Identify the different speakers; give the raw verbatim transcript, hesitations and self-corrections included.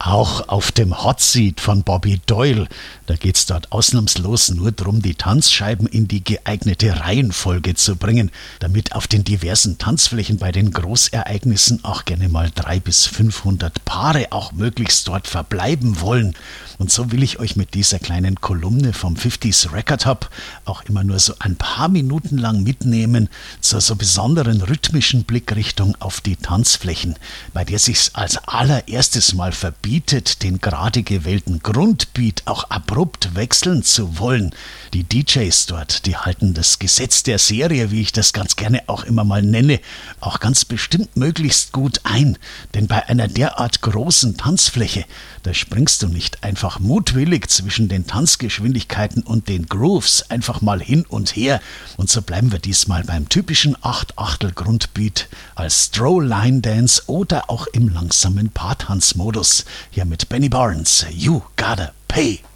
Speaker 1: Auch auf dem Hot Seat von Bobby Doyle, da geht's dort ausnahmslos nur darum, die Tanzscheiben in die geeignete Reihenfolge zu bringen, damit auf den diversen Tanzflächen bei den Großereignissen auch gerne mal dreihundert bis fünfhundert Paare auch möglichst dort verbleiben wollen. Und so will ich euch mit dieser kleinen Kolumne vom fünfziger Record Hub auch immer nur so ein paar Minuten lang mitnehmen zur so besonderen rhythmischen Blickrichtung auf die Tanzflächen, bei der sich's als allererstes mal verbietet, den gerade gewählten Grundbeat auch abrupt wechseln zu wollen. Die D Js dort, die halten das Gesetz der Serie, wie ich das ganz gerne auch immer mal nenne, auch ganz bestimmt möglichst gut ein. Denn bei einer derart großen Tanzfläche, da springst du nicht einfach mutwillig zwischen den Tanzgeschwindigkeiten und den Grooves einfach mal hin und her. Und so bleiben wir diesmal beim typischen acht Achtel Grundbeat als Stroll Line Dance oder auch im langsamen Paartanzmodus. Hier mit Benny Barnes, You Gotta Pay.